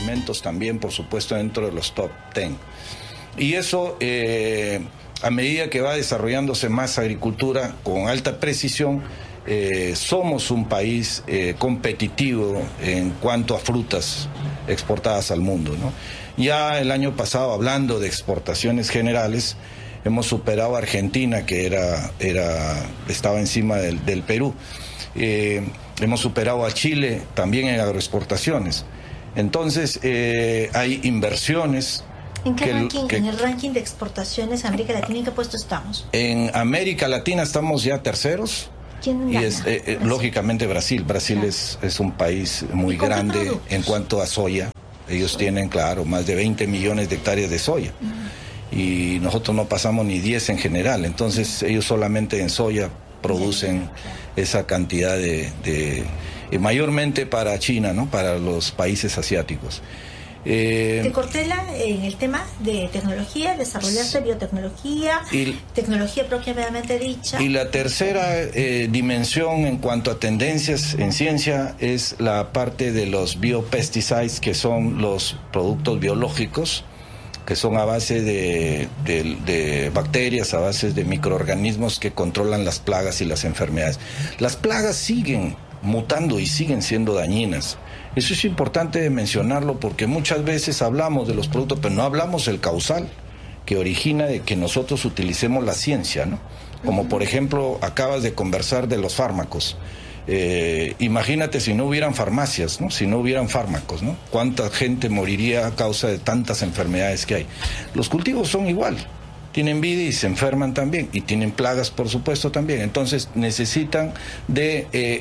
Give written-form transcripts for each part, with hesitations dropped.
alimentos también, por supuesto, dentro de los top 10. Y eso, a medida que va desarrollándose más agricultura con alta precisión, somos un país competitivo en cuanto a frutas exportadas al mundo, ¿no? Ya el año pasado, hablando de exportaciones generales, hemos superado a Argentina, que estaba encima del Perú. Hemos superado a Chile también en agroexportaciones. Entonces, hay inversiones. ¿En qué ranking? En el ranking de exportaciones a América Latina, ¿en qué puesto estamos? En América Latina estamos ya terceros. ¿Quién gana? Y lógicamente Brasil. Brasil es un país muy grande en cuanto a soya. Ellos tienen, claro, más de 20 millones de hectáreas de soya. Y nosotros no pasamos ni 10 en general. Entonces ellos solamente en soya producen esa cantidad mayormente para China, ¿no? Para los países asiáticos. Te corté en el tema de tecnología, desarrollarse biotecnología, tecnología propiamente dicha. Y la tercera dimensión en cuanto a tendencias en ciencia es la parte de los biopesticides, que son los productos biológicos, que son a base de bacterias, a base de microorganismos que controlan las plagas y las enfermedades. Las plagas siguen mutando y siguen siendo dañinas. Eso es importante mencionarlo porque muchas veces hablamos de los productos, pero no hablamos del causal que origina de que nosotros utilicemos la ciencia, ¿no? Como por ejemplo, acabas de conversar de los fármacos. Imagínate si no hubieran farmacias, ¿no? Si no hubieran fármacos, ¿no? ¿Cuánta gente moriría a causa de tantas enfermedades que hay? Los cultivos son igual. Tienen vida y se enferman también, y tienen plagas, por supuesto, también. Entonces necesitan de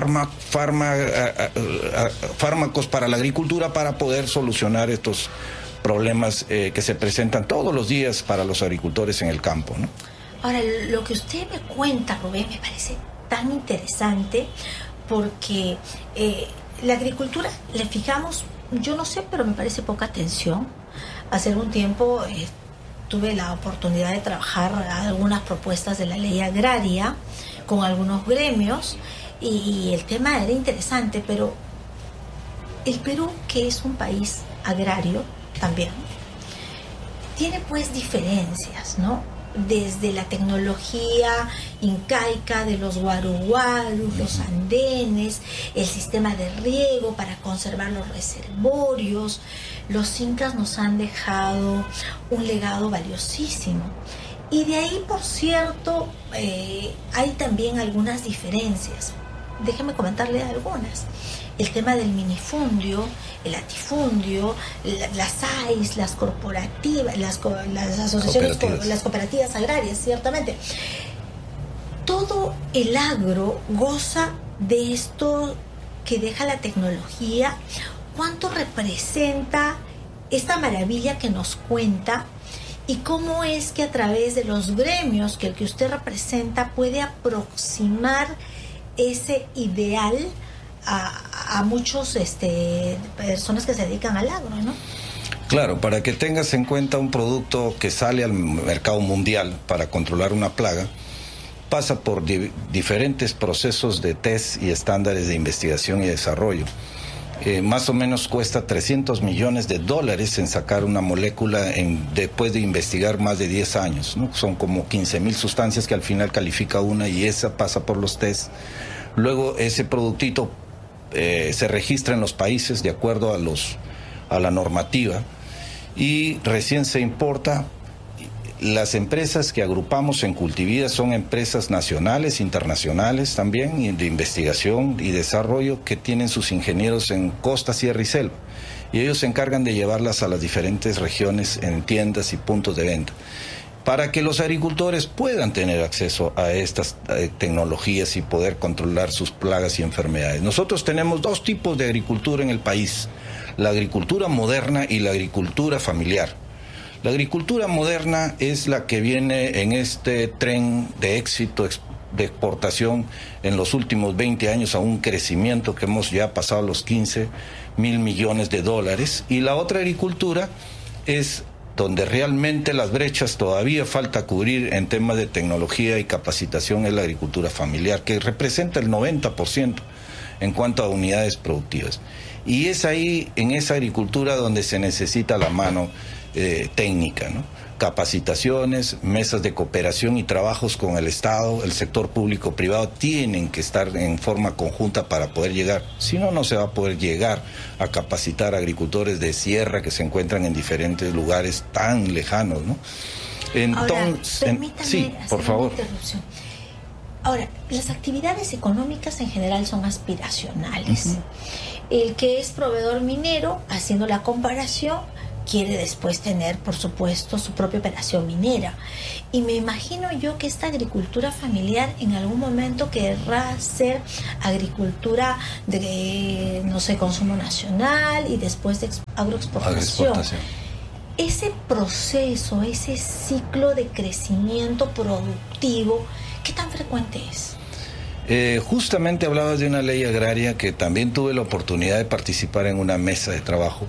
fármacos para la agricultura para poder solucionar estos problemas que se presentan todos los días para los agricultores en el campo, ¿no? Ahora, lo que usted me cuenta, Rubén, me parece tan interesante porque la agricultura le fijamos, yo no sé, pero me parece poca atención. Hace algún tiempo tuve la oportunidad de trabajar algunas propuestas de la ley agraria con algunos gremios y el tema era interesante, pero el Perú, que es un país agrario también, tiene pues diferencias, ¿no? Desde la tecnología incaica de los guaruguarus, los andenes, el sistema de riego para conservar los reservorios. Los incas nos han dejado un legado valiosísimo. Y de ahí, por cierto, hay también algunas diferencias. Déjeme comentarle algunas. El tema del minifundio, el latifundio, las AIS, las corporativas, las asociaciones, las cooperativas agrarias, ciertamente. Todo el agro goza de esto que deja la tecnología. ¿Cuánto representa esta maravilla que nos cuenta? ¿Y cómo es que a través de los gremios que el que usted representa puede aproximar ese ideal a muchos personas que se dedican al agro, ¿no? Claro, para que tengas en cuenta un producto que sale al mercado mundial para controlar una plaga, pasa por diferentes procesos de test y estándares de investigación y desarrollo. Más o menos cuesta $300 millones en sacar una molécula después de investigar más de 10 años, ¿no? Son como 15,000 sustancias que al final califica una y esa pasa por los tests. Luego ese productito se registra en los países de acuerdo a la normativa y recién se importa. Las empresas que agrupamos en Cultivida son empresas nacionales, internacionales también, de investigación y desarrollo, que tienen sus ingenieros en costa, sierra y selva. Y ellos se encargan de llevarlas a las diferentes regiones en tiendas y puntos de venta, para que los agricultores puedan tener acceso a estas tecnologías y poder controlar sus plagas y enfermedades. Nosotros tenemos dos tipos de agricultura en el país: la agricultura moderna y la agricultura familiar. La agricultura moderna es la que viene en este tren de éxito de exportación en los últimos 20 años a un crecimiento que hemos ya pasado los $15,000 millones. Y la otra agricultura es donde realmente las brechas todavía falta cubrir en temas de tecnología y capacitación, es la agricultura familiar, que representa el 90% en cuanto a unidades productivas. Y es ahí, en esa agricultura, donde se necesita la mano técnica, ¿no? Capacitaciones, mesas de cooperación y trabajos con el Estado, el sector público-privado tienen que estar en forma conjunta para poder llegar. Si no, no se va a poder llegar a capacitar a agricultores de sierra que se encuentran en diferentes lugares tan lejanos, ¿no? Entonces, ahora, permítame sí, por favor. Ahora, las actividades económicas en general son aspiracionales. El que es proveedor minero, haciendo la comparación, quiere después tener, por supuesto, su propia operación minera. Y me imagino yo que esta agricultura familiar en algún momento querrá ser agricultura de, no sé, consumo nacional y después de agroexportación. Ese proceso, ese ciclo de crecimiento productivo, ¿qué tan frecuente es? Justamente hablabas de una ley agraria que también tuve la oportunidad de participar en una mesa de trabajo.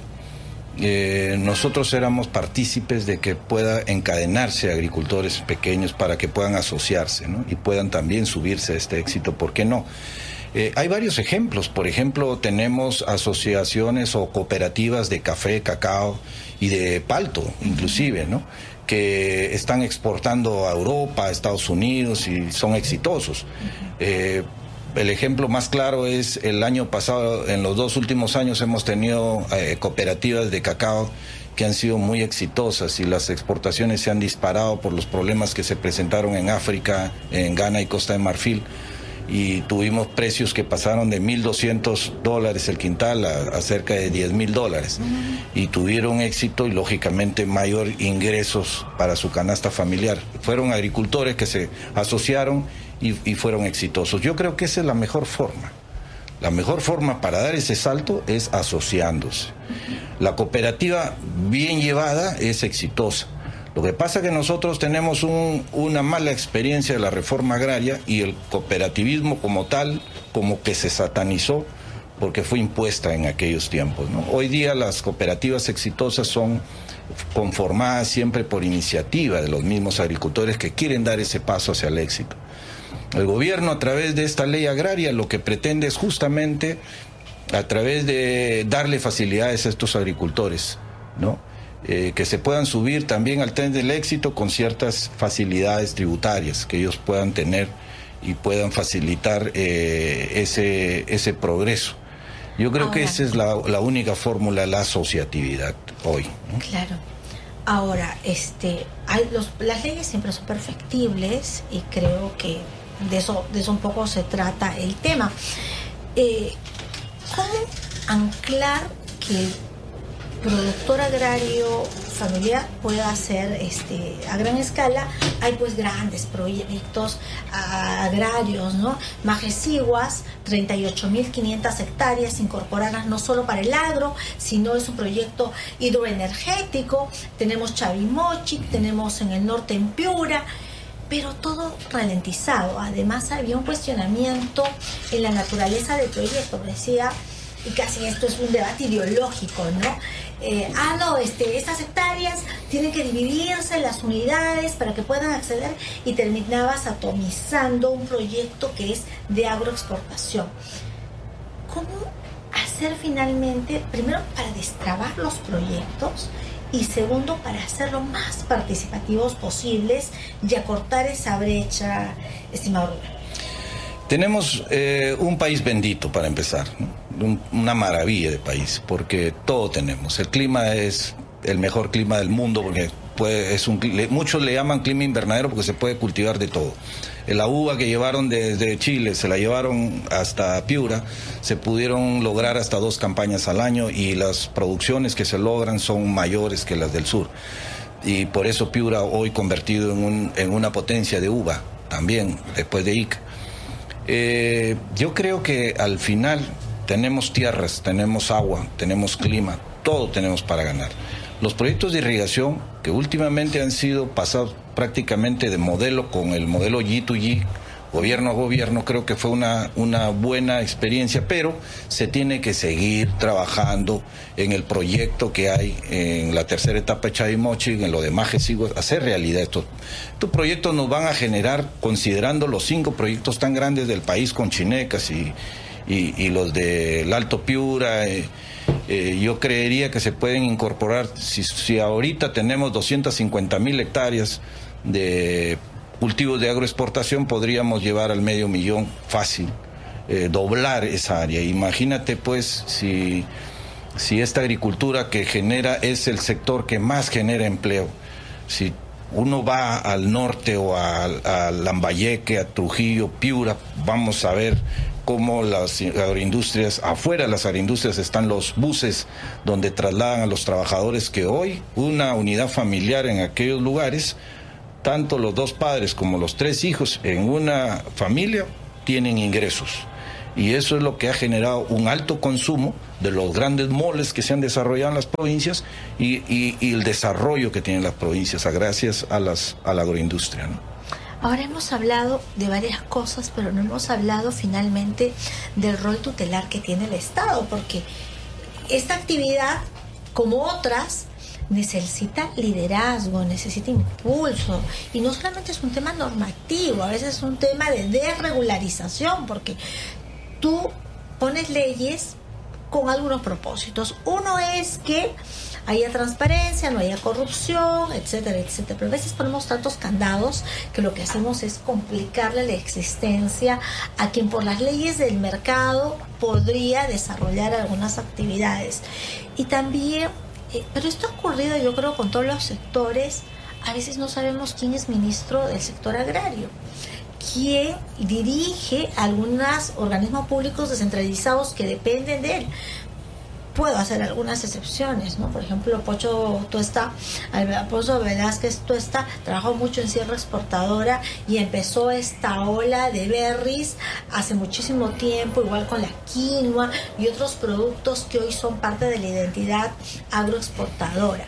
Nosotros éramos partícipes de que pueda encadenarse agricultores pequeños para que puedan asociarse, ¿no? Y puedan también subirse a este éxito, ¿por qué no? Hay varios ejemplos. Por ejemplo, tenemos asociaciones o cooperativas de café, cacao y de palto, inclusive, ¿no? Que están exportando a Europa, a Estados Unidos y son exitosos. El ejemplo más claro es el año pasado, en los 2 últimos años hemos tenido cooperativas de cacao que han sido muy exitosas y las exportaciones se han disparado por los problemas que se presentaron en África, en Ghana y Costa de Marfil. Y tuvimos precios que pasaron de $1,200 el quintal a cerca de $10,000. Y tuvieron éxito y lógicamente mayor ingresos para su canasta familiar. Fueron agricultores que se asociaron y fueron exitosos. Yo creo que esa es la mejor forma. La mejor forma para dar ese salto es asociándose. La cooperativa bien llevada es exitosa. Lo que pasa es que nosotros tenemos una mala experiencia de la reforma agraria y el cooperativismo como tal, como que se satanizó porque fue impuesta en aquellos tiempos, ¿no? Hoy día las cooperativas exitosas son conformadas siempre por iniciativa de los mismos agricultores que quieren dar ese paso hacia el éxito. El gobierno, a través de esta ley agraria, lo que pretende es justamente a través de darle facilidades a estos agricultores, ¿no? Que se puedan subir también al tren del éxito con ciertas facilidades tributarias que ellos puedan tener y puedan facilitar ese progreso. Yo creo que esa es la única fórmula, la asociatividad hoy, ¿no? Claro. Ahora, las leyes siempre son perfectibles y creo que de eso un poco se trata el tema. ¿Cómo anclar que el productor agrario familiar pueda hacer a gran escala? Hay pues grandes proyectos agrarios, ¿no? Majesiguas, 38.500 hectáreas incorporadas no solo para el agro, sino es un proyecto hidroenergético. Tenemos Chavimochi, tenemos en el norte en Piura, pero todo ralentizado. Además había un cuestionamiento en la naturaleza del proyecto, decía, y casi esto es un debate ideológico, ¿no? Estas hectáreas tienen que dividirse en las unidades para que puedan acceder, y terminabas atomizando un proyecto que es de agroexportación. ¿Cómo hacer finalmente, primero, para destrabar los proyectos y segundo, para hacerlo más participativos posibles y acortar esa brecha, estimado Rubén? Tenemos un país bendito para empezar, ¿no? Una maravilla de país, porque todo tenemos. El clima es el mejor clima del mundo, porque muchos le llaman clima invernadero porque se puede cultivar de todo. La uva que llevaron desde Chile, se la llevaron hasta Piura, se pudieron lograr hasta 2 campañas al año y las producciones que se logran son mayores que las del sur. Y por eso Piura hoy convertido en una potencia de uva, también después de Ica. Yo creo que al final tenemos tierras, tenemos agua, tenemos clima, todo tenemos para ganar. Los proyectos de irrigación, que últimamente han sido pasados prácticamente de modelo con el modelo G2G, gobierno a gobierno, creo que fue una buena experiencia, pero se tiene que seguir trabajando en el proyecto que hay en la tercera etapa de Chavimochi, en lo de Majesiguas, hacer realidad estos proyectos. Nos van a generar, considerando los 5 proyectos tan grandes del país con chinecas y y los del Alto Piura. Yo creería que se pueden incorporar, si ahorita tenemos 250.000 hectáreas de cultivos de agroexportación, podríamos llevar al 500.000 fácil, doblar esa área. Imagínate pues si esta agricultura que genera es el sector que más genera empleo. Si uno va al norte o a Lambayeque, a Trujillo, Piura, vamos a ver cómo las agroindustrias, afuera de las agroindustrias están los buses donde trasladan a los trabajadores, que hoy una unidad familiar en aquellos lugares, tanto los 2 padres como los 3 hijos en una familia tienen ingresos. Y eso es lo que ha generado un alto consumo de los grandes moles que se han desarrollado en las provincias y el desarrollo que tienen las provincias gracias a la agroindustria, ¿no? Ahora hemos hablado de varias cosas, pero no hemos hablado finalmente del rol tutelar que tiene el Estado, porque esta actividad, como otras, necesita liderazgo, necesita impulso, y no solamente es un tema normativo, a veces es un tema de desregularización, porque tú pones leyes con algunos propósitos. Uno es que haya transparencia, no haya corrupción, etcétera, etcétera. Pero a veces ponemos tantos candados que lo que hacemos es complicarle la existencia a quien por las leyes del mercado podría desarrollar algunas actividades. Y también, pero esto ha ocurrido yo creo con todos los sectores. A veces no sabemos quién es ministro del sector agrario, quién dirige algunos organismos públicos descentralizados que dependen de él. Puedo hacer algunas excepciones, ¿no? Por ejemplo, Pocho Velázquez Tuesta trabajó mucho en Sierra Exportadora y empezó esta ola de berries hace muchísimo tiempo, igual con la quinoa y otros productos que hoy son parte de la identidad agroexportadora.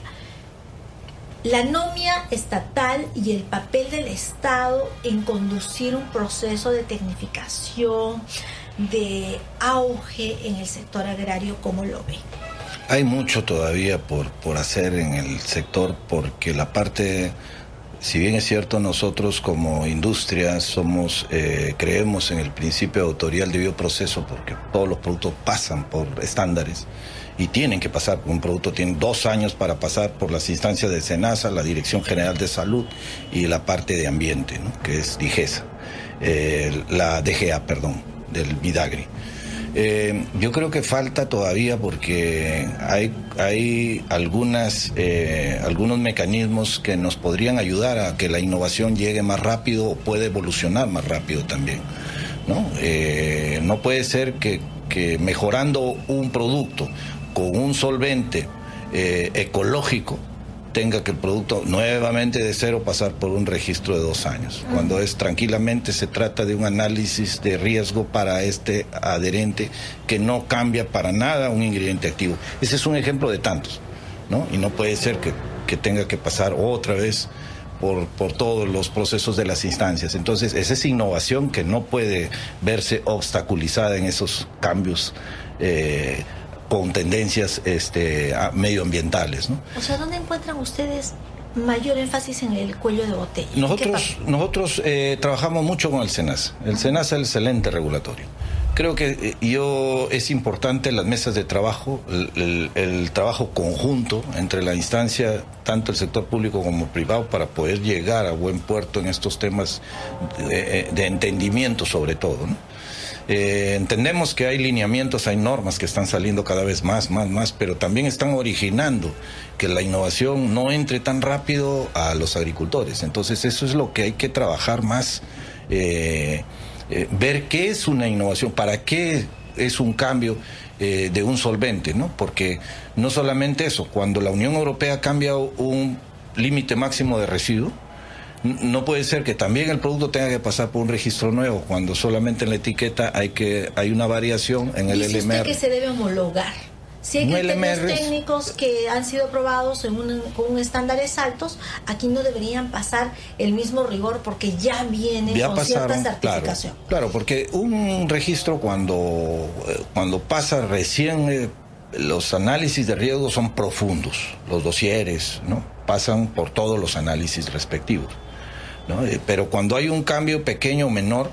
La anomia estatal y el papel del Estado en conducir un proceso de tecnificación, de auge en el sector agrario, ¿cómo lo ve? Hay mucho todavía por hacer en el sector, porque la parte, si bien es cierto, nosotros como industria creemos en el principio autorial de bioproceso, porque todos los productos pasan por estándares y tienen que pasar. Un producto tiene 2 años para pasar por las instancias de SENASA, la Dirección General de Salud y la parte de ambiente, ¿no? Que es DIGESA, la DGA, perdón, del Midagri. Yo creo que falta todavía, porque hay algunos mecanismos que nos podrían ayudar a que la innovación llegue más rápido o puede evolucionar más rápido también, ¿no? No puede ser que mejorando un producto con un solvente ecológico tenga que el producto nuevamente de cero pasar por un registro de 2 años, cuando tranquilamente se trata de un análisis de riesgo para este adherente que no cambia para nada un ingrediente activo. Ese es un ejemplo de tantos, ¿no? Y no puede ser que tenga que pasar otra vez por todos los procesos de las instancias. Entonces, esa es innovación que no puede verse obstaculizada en esos cambios con tendencias medioambientales, ¿no? O sea, ¿dónde encuentran ustedes mayor énfasis en el cuello de botella? Nosotros trabajamos mucho con el SENASA. El SENASA es el ente regulatorio. Creo que es importante las mesas de trabajo, el trabajo conjunto entre la instancia, tanto el sector público como privado, para poder llegar a buen puerto en estos temas de entendimiento sobre todo, ¿no? Entendemos que hay lineamientos, hay normas que están saliendo cada vez más, pero también están originando que la innovación no entre tan rápido a los agricultores. Entonces eso es lo que hay que trabajar más, ver qué es una innovación, para qué es un cambio de un solvente, ¿no? Porque no solamente eso, cuando la Unión Europea cambia un límite máximo de residuo, no puede ser que también el producto tenga que pasar por un registro nuevo, cuando solamente en la etiqueta hay una variación en el LMR. Dice usted que se debe homologar. Si hay criterios técnicos que han sido aprobados con estándares altos, aquí no deberían pasar el mismo rigor, porque ya viene con cierta certificación. Claro, porque un registro cuando pasa recién, los análisis de riesgo son profundos, los dosieres, ¿no? Pasan por todos los análisis respectivos, ¿no? Pero cuando hay un cambio pequeño o menor,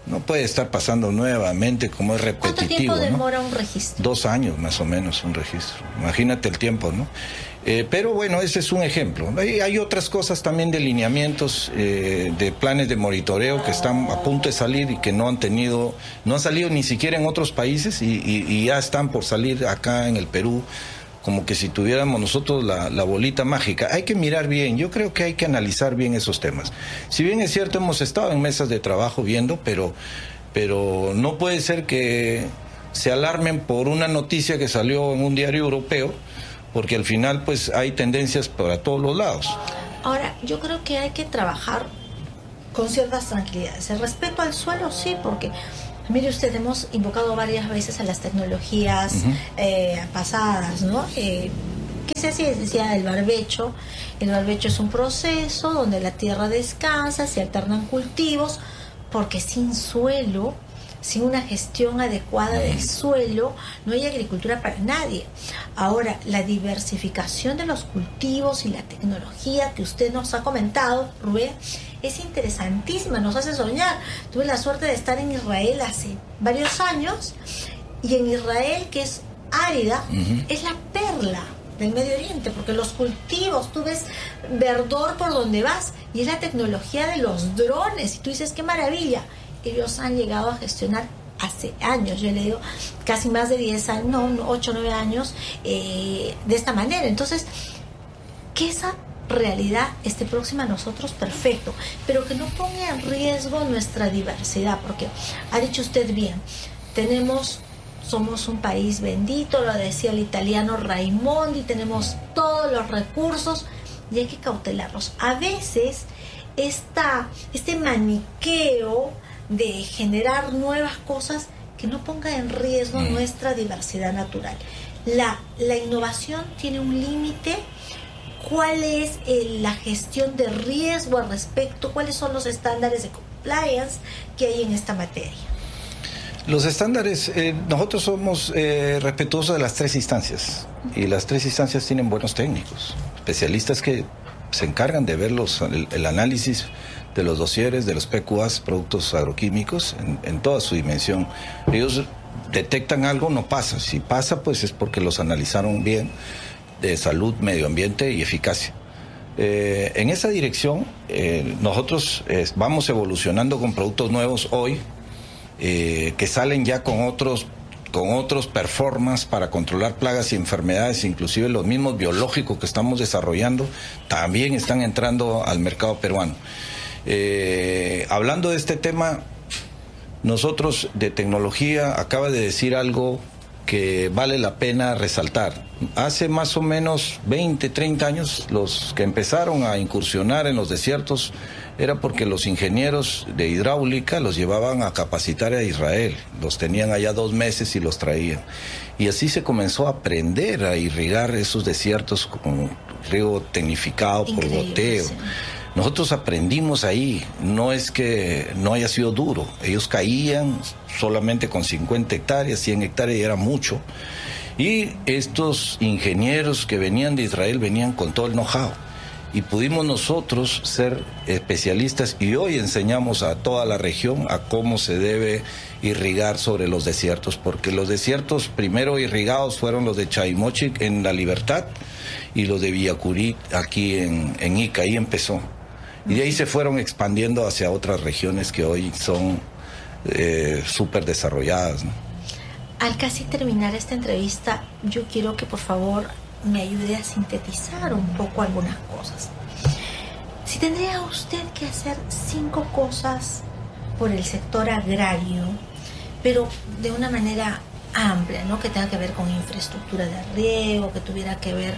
No puede estar pasando nuevamente como es repetitivo. ¿Cuánto tiempo demora un registro? 2 años más o menos un registro. Imagínate el tiempo, ¿no? Pero bueno, ese es un ejemplo. Hay otras cosas también de lineamientos, de planes de monitoreo que están a punto de salir y que no han salido ni siquiera en otros países y ya están por salir acá en el Perú, como que si tuviéramos nosotros la bolita mágica. Hay que mirar bien, yo creo que hay que analizar bien esos temas. Si bien es cierto, hemos estado en mesas de trabajo viendo, pero no puede ser que se alarmen por una noticia que salió en un diario europeo, porque al final pues hay tendencias para todos los lados. Ahora, yo creo que hay que trabajar con ciertas tranquilidades. El respeto al suelo, sí, porque mire usted, hemos invocado varias veces a las tecnologías pasadas, ¿no? ¿Qué se hacía? Decía el barbecho. El barbecho es un proceso donde la tierra descansa, se alternan cultivos, porque sin suelo, sin una gestión adecuada del suelo, no hay agricultura para nadie. Ahora, la diversificación de los cultivos y la tecnología que usted nos ha comentado, Rubén, es interesantísima, nos hace soñar. Tuve la suerte de estar en Israel hace varios años, y en Israel, que es árida, es la perla del Medio Oriente, porque los cultivos, tú ves verdor por donde vas, y es la tecnología de los drones, y tú dices, qué maravilla. Ellos han llegado a gestionar hace años, yo le digo, casi más de 10 años, no, 8 o 9 años, de esta manera. Entonces, que esa realidad esté próxima a nosotros, perfecto, pero que no ponga en riesgo nuestra diversidad, porque ha dicho usted bien, somos un país bendito, lo decía el italiano Raimondi, tenemos todos los recursos y hay que cautelarlos. A veces este maniqueo de generar nuevas cosas que no ponga en riesgo nuestra diversidad natural. La innovación tiene un límite. ¿Cuál es la gestión de riesgo al respecto? ¿Cuáles son los estándares de compliance que hay en esta materia? Los estándares, nosotros somos respetuosos de las 3 instancias, y las 3 instancias tienen buenos técnicos, especialistas que se encargan de ver el análisis de los dosieres, de los PQAs, productos agroquímicos, en toda su dimensión. Ellos detectan algo, no pasa. Si pasa, pues es porque los analizaron bien, de salud, medio ambiente y eficacia. En esa dirección, nosotros vamos evolucionando con productos nuevos hoy, que salen ya con otros performance para controlar plagas y enfermedades. Inclusive los mismos biológicos que estamos desarrollando también están entrando al mercado peruano. Hablando de este tema, nosotros de tecnología, acaba de decir algo que vale la pena resaltar. Hace más o menos 20, 30 años, los que empezaron a incursionar en los desiertos era porque los ingenieros de hidráulica los llevaban a capacitar a Israel. Los tenían allá 2 meses y los traían. Y así se comenzó a aprender a irrigar esos desiertos con riego tecnificado. Increíble, por goteo. Sí. Nosotros aprendimos ahí, no es que no haya sido duro. Ellos caían solamente con 50 hectáreas, 100 hectáreas, y era mucho. Y estos ingenieros que venían de Israel venían con todo el know-how. Y pudimos nosotros ser especialistas, y hoy enseñamos a toda la región a cómo se debe irrigar sobre los desiertos, porque los desiertos primero irrigados fueron los de Chaimochic en La Libertad y los de Villacurí aquí en Ica, ahí empezó. Y de ahí se fueron expandiendo hacia otras regiones que hoy son súper desarrolladas, ¿no? Al casi terminar esta entrevista, yo quiero que por favor me ayude a sintetizar un poco algunas cosas. Si tendría usted que hacer 5 cosas por el sector agrario, pero de una manera amplia, ¿no? Que tenga que ver con infraestructura de riego, que tuviera que ver...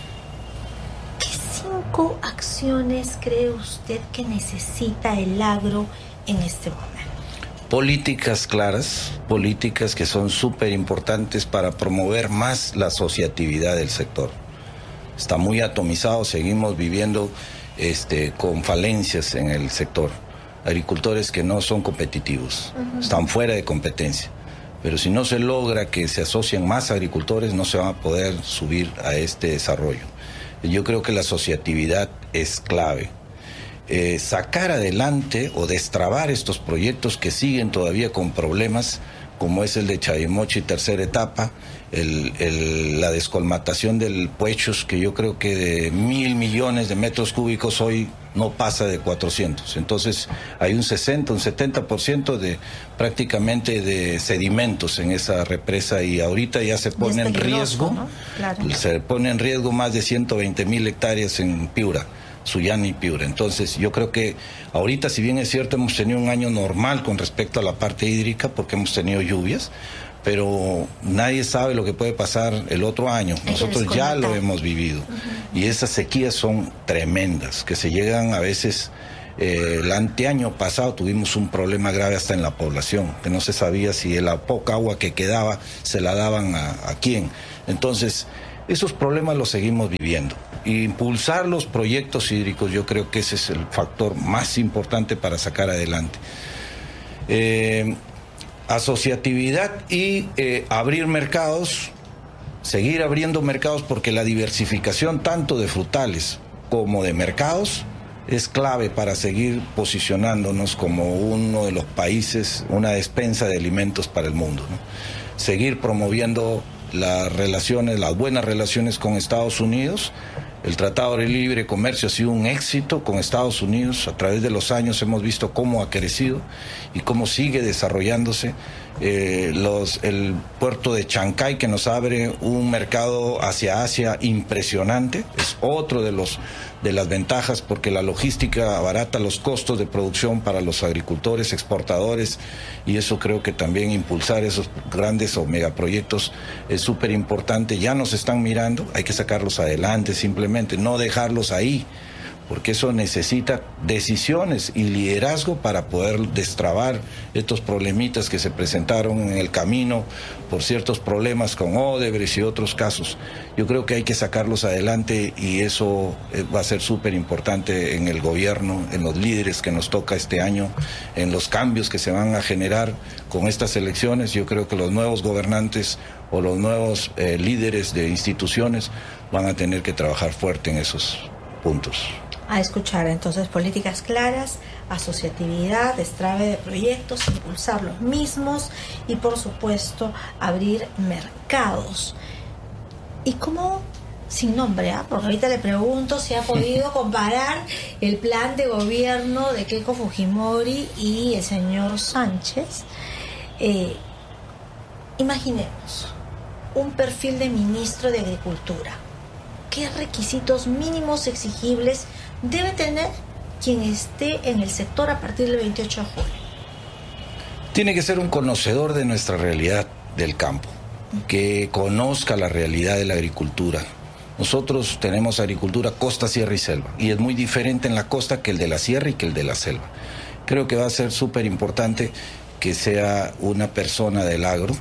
¿Qué 5 acciones cree usted que necesita el agro en este momento? Políticas claras, políticas que son súper importantes para promover más la asociatividad del sector. Está muy atomizado, seguimos viviendo con falencias en el sector. Agricultores que no son competitivos, están fuera de competencia. Pero si no se logra que se asocien más agricultores, no se van a poder subir a este desarrollo. Yo creo que la asociatividad es clave. sacar adelante o destrabar estos proyectos que siguen todavía con problemas, como es el de Chavimochi, tercera etapa, la descolmatación del Puechos, que yo creo que de 1.000 millones de metros cúbicos hoy no pasa de 400. Entonces hay un 60, un 70% de prácticamente de sedimentos en esa represa, y ahorita ya se pone en riesgo, ¿no? Claro. Se pone en riesgo más de 120.000 hectáreas en Piura, Sullana y Piura. Entonces yo creo que ahorita, si bien es cierto, hemos tenido un año normal con respecto a la parte hídrica porque hemos tenido lluvias, pero nadie sabe lo que puede pasar el otro año. Nosotros ya lo hemos vivido. Y esas sequías son tremendas, que se llegan a veces. El anteaño pasado tuvimos un problema grave hasta en la población, que no se sabía si la poca agua que quedaba se la daban a quién. Entonces, esos problemas los seguimos viviendo. Impulsar los proyectos hídricos, yo creo que ese es el factor más importante para sacar adelante. Asociatividad y abrir mercados, seguir abriendo mercados, porque la diversificación tanto de frutales como de mercados es clave para seguir posicionándonos como uno de los países, una despensa de alimentos para el mundo, ¿no? Seguir promoviendo las relaciones, las buenas relaciones con Estados Unidos. El Tratado de Libre Comercio ha sido un éxito con Estados Unidos. A través de los años hemos visto cómo ha crecido y cómo sigue desarrollándose. El puerto de Chancay, que nos abre un mercado hacia Asia impresionante, es otro de las ventajas, porque la logística abarata los costos de producción para los agricultores, exportadores, y eso creo que también impulsar esos grandes o megaproyectos es súper importante. Ya nos están mirando, hay que sacarlos adelante, simplemente no dejarlos ahí, porque eso necesita decisiones y liderazgo para poder destrabar estos problemitas que se presentaron en el camino por ciertos problemas con Odebrecht y otros casos. Yo creo que hay que sacarlos adelante, y eso va a ser súper importante en el gobierno, en los líderes que nos toca este año, en los cambios que se van a generar con estas elecciones. Yo creo que los nuevos gobernantes o los nuevos líderes de instituciones van a tener que trabajar fuerte en esos puntos. A escuchar entonces políticas claras, asociatividad, destrave de proyectos, impulsar los mismos y por supuesto abrir mercados. ¿Y cómo? Sin nombre, porque ahorita le pregunto si ha podido comparar el plan de gobierno de Keiko Fujimori y el señor Sánchez. Imaginemos un perfil de ministro de Agricultura. ¿Qué requisitos mínimos exigibles debe tener quien esté en el sector a partir del 28 de julio? Tiene que ser un conocedor de nuestra realidad del campo, que conozca la realidad de la agricultura. Nosotros tenemos agricultura costa, sierra y selva, y es muy diferente en la costa que el de la sierra y que el de la selva. Creo que va a ser súper importante que sea una persona del agro,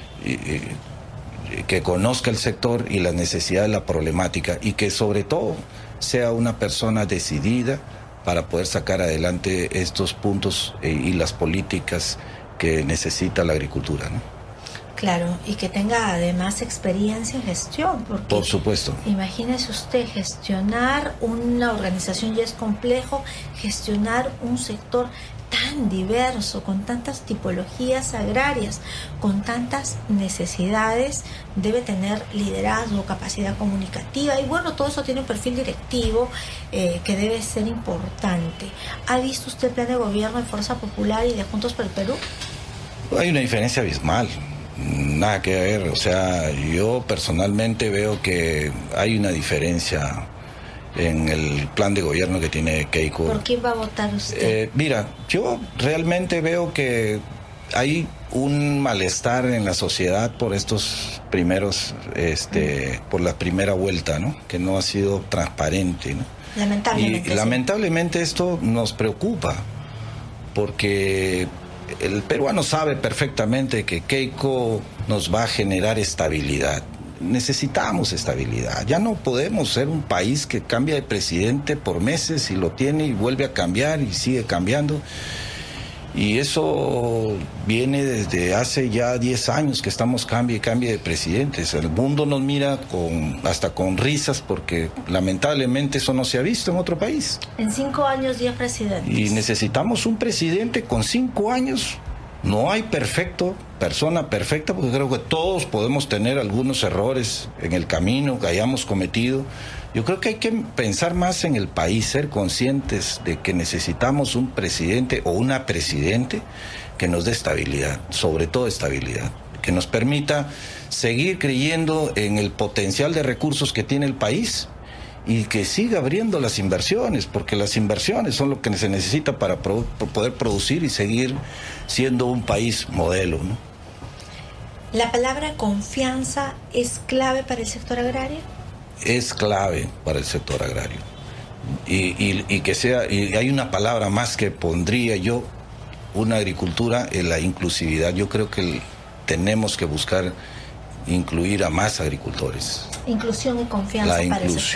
que conozca el sector y las necesidades, la problemática, y que sobre todo sea una persona decidida para poder sacar adelante estos puntos y las políticas que necesita la agricultura, ¿no? Claro, y que tenga además experiencia en gestión, porque por supuesto. Imagínese usted, gestionar una organización ya es complejo, gestionar un sector tan diverso, con tantas tipologías agrarias, con tantas necesidades, debe tener liderazgo, capacidad comunicativa, y bueno, todo eso tiene un perfil directivo que debe ser importante. ¿Ha visto usted el plan de gobierno de Fuerza Popular y de Juntos por el Perú? Hay una diferencia abismal. Nada que ver, o sea, yo personalmente veo que hay una diferencia en el plan de gobierno que tiene Keiko. ¿Por quién va a votar usted? Mira, yo realmente veo que hay un malestar en la sociedad por estos primeros, por la primera vuelta, ¿no? Que no ha sido transparente, ¿no? Lamentablemente. Y lamentablemente esto nos preocupa, porque el peruano sabe perfectamente que Keiko nos va a generar estabilidad. Necesitamos estabilidad. Ya no podemos ser un país que cambia de presidente por meses y lo tiene y vuelve a cambiar y sigue cambiando. Y eso viene desde hace ya 10 años que estamos cambie y cambie de presidentes. El mundo nos mira hasta con risas porque lamentablemente eso no se ha visto en otro país. En 5 años 10 presidentes. Y necesitamos un presidente con 5 años. No hay persona perfecta, porque creo que todos podemos tener algunos errores en el camino que hayamos cometido. Yo creo que hay que pensar más en el país, ser conscientes de que necesitamos un presidente o una presidente que nos dé estabilidad, sobre todo estabilidad, que nos permita seguir creyendo en el potencial de recursos que tiene el país y que siga abriendo las inversiones, porque las inversiones son lo que se necesita para poder producir y seguir siendo un país modelo, ¿no? ¿La palabra confianza es clave para el sector agrario? Es clave para el sector agrario. Y hay una palabra más que pondría yo, una agricultura en la inclusividad. Yo creo que tenemos que buscar incluir a más agricultores. Inclusión y confianza la para el sector